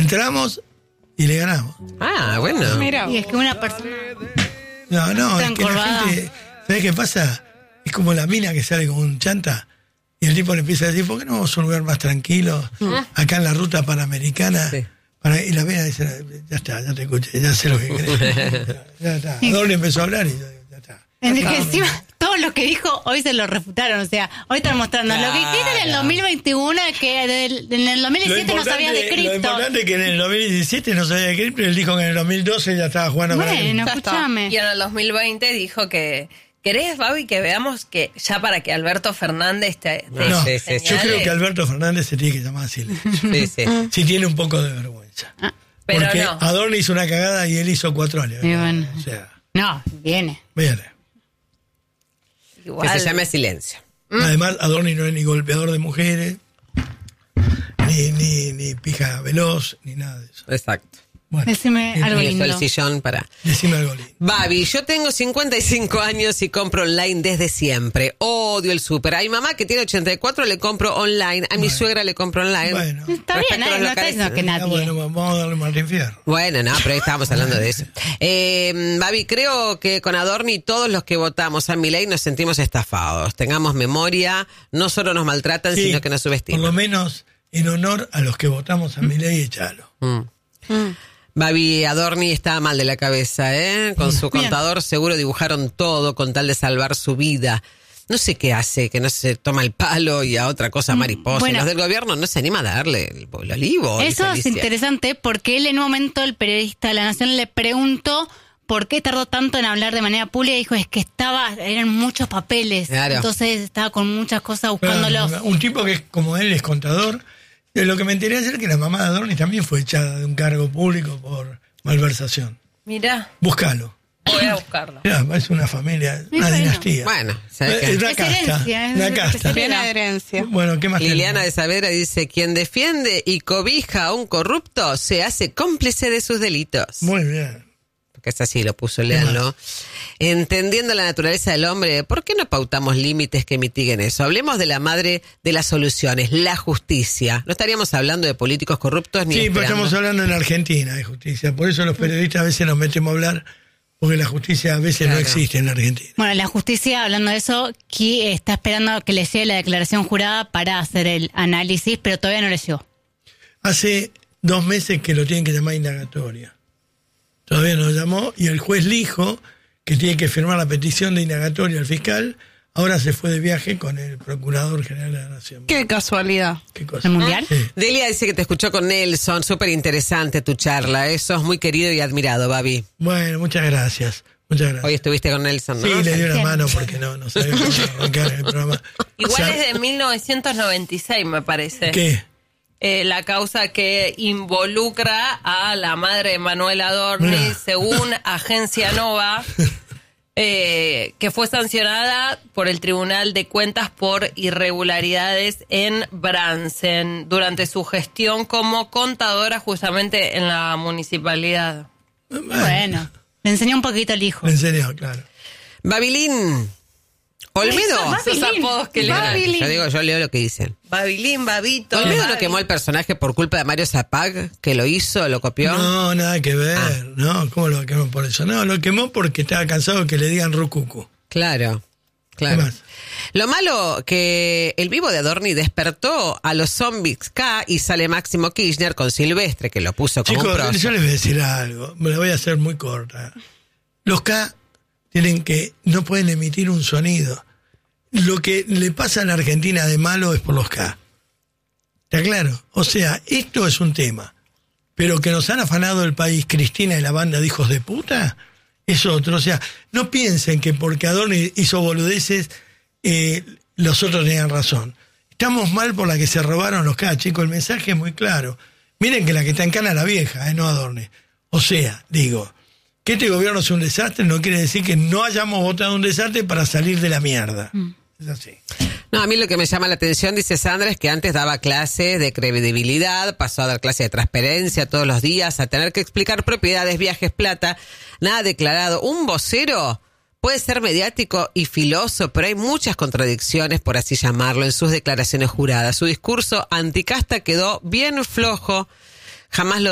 entramos y le ganamos. Ah, bueno. Mira. Y es que una persona... No, Está es que la encorvada. gente, ¿sabes qué pasa? Es como la mina que sale como un chanta y el tipo le empieza a decir, ¿por qué no vamos a un lugar más tranquilo? Acá en la ruta panamericana. Sí. Y la mina dice, ya está, ya te escuché, ya sé lo que querés. Ya está. Adorni empezó a hablar y ya está. Es que encima, todo lo que dijo, hoy se lo refutaron. O sea, hoy están mostrando lo que hiciste en el 2021, que en el 2017 no sabías de Lo cripto. importante es que en el 2017 no sabía de cripto y él dijo que en el 2012 ya estaba jugando con él. Bueno, escúchame. Y en el 2020 dijo que... ¿Querés, Babi, que veamos que ya para que Alberto Fernández te No, Sí, sí, sí. yo creo que Alberto Fernández se tiene que llamar así. Sí, sí. Si tiene un poco de vergüenza. Pero Porque no. Adorni hizo una cagada y él hizo 4 años. Y bueno. O sea, No, viene. viene. Igual. Que se llame silencio. Además, Adorni no es ni golpeador de mujeres, ni pija veloz, ni nada de eso. Exacto. Bueno, Decime algo Y lindo. el sillón para... decime algo lindo. Babi, yo tengo 55 años y compro online desde siempre. Odio el súper. A mi mamá que tiene 84 le compro online. A mi suegra le compro online. Bueno. Está bien, Respecto a los no está locales, diciendo que Ah, nadie. bueno, vamos a darle más infierno. Bueno, no, pero ahí estábamos hablando de eso. Babi, creo que con Adorni todos los que votamos a Milei nos sentimos estafados. Tengamos memoria, no solo nos maltratan, Sí, sino que nos por lo subestiman. menos en honor a los que votamos a Milei, echalo. Babi, Adorni está mal de la cabeza, ¿eh? Con su contador seguro dibujaron todo con tal de salvar su vida. No sé qué hace, que no se toma el palo y a otra cosa mariposa. Bueno. Los del gobierno no se anima a darle el olivo. Eso dice es Alicia. interesante porque él en un momento, el periodista de La Nación le preguntó por qué tardó tanto en hablar de manera pública y dijo, es que eran muchos papeles. Claro. Entonces estaba con muchas cosas buscándolos. Un tipo que es como él es contador. Lo que me enteré ayer es que la mamá de Adorni también fue echada de un cargo público por malversación. Mirá, Búscalo. voy a buscarlo. Ya, es una familia, una bueno. dinastía. Bueno, ¿sabes Es qué? una Es casta. herencia, es Una lo que casta. se Tiene herencia. Bueno, ¿qué más Liliana de tenemos? Saavedra dice, quien defiende y cobija a un corrupto se hace cómplice de sus delitos. Muy bien. Porque es así, lo puso, léanlo. Entendiendo la naturaleza del hombre, ¿por qué no pautamos límites que mitiguen eso? Hablemos de la madre de las soluciones, la justicia. No estaríamos hablando de políticos corruptos ni Sí, pero esperando. estamos hablando en Argentina de justicia. Por eso los periodistas a veces nos metemos a hablar, porque la justicia a veces no Claro. existe en Argentina. Bueno, la justicia, hablando de eso, que está esperando que le llegue la declaración jurada para hacer el análisis, pero todavía no le llegó. Hace 2 meses que lo tienen que llamar indagatoria. Todavía no lo llamó y el juez dijo que tiene que firmar la petición de indagatoria al fiscal. Ahora se fue de viaje con el Procurador General de la Nación. Qué casualidad. ¿Qué cosa? ¿El mundial? Sí. Delia dice que te escuchó con Nelson, súper interesante tu charla. Eso es muy querido y admirado, Babi. Bueno, muchas gracias. Muchas gracias. Hoy estuviste con Nelson, ¿no? Sí, le dio una Bien. mano porque no sabía cómo arrancar el programa. Igual O sea, es de 1996, me parece. ¿Qué? La causa que involucra a la madre de Manuel Adorni, Mirá. según Agencia Nova, que fue sancionada por el Tribunal de Cuentas por irregularidades en Bransen durante su gestión como contadora justamente en la municipalidad. Bueno, le enseñó un poquito el hijo. Me enseñó, claro. Babilin. Olmedo. Esos apodos que le dan. Yo leo lo que dicen. Babilín, Babito. ¿Olmedo no Babi. quemó el personaje por culpa de Mario Zapag, que lo hizo, lo copió? No, nada que ver. No, ¿cómo lo quemó por eso? No, lo quemó porque estaba cansado de que le digan Rucucu. Claro, ¿Qué claro. más? Lo malo que el vivo de Adorni despertó a los zombies K y sale Máximo Kirchner con Silvestre, que lo puso como un Chicos, prócer. yo les voy a decir algo. Me la voy a hacer muy corta. Los K no pueden emitir un sonido. Lo que le pasa a la Argentina de malo es por los K. ¿Está claro? O sea, esto es un tema. Pero que nos han afanado el país Cristina y la banda de hijos de puta es otro. O sea, no piensen que porque Adorni hizo boludeces, los otros tenían razón. Estamos mal por la que se robaron los K, chicos. El mensaje es muy claro. Miren que la que está en cana es la vieja, no Adorni. O sea, digo, que este gobierno es un desastre no quiere decir que no hayamos votado un desastre para salir de la mierda. Es así. No, a mí lo que me llama la atención, dice Sandra, es que antes daba clases de credibilidad, pasó a dar clases de transparencia todos los días, a tener que explicar propiedades, viajes, plata, nada declarado. Un vocero puede ser mediático y filoso, pero hay muchas contradicciones, por así llamarlo, en sus declaraciones juradas. Su discurso anticasta quedó bien flojo, jamás lo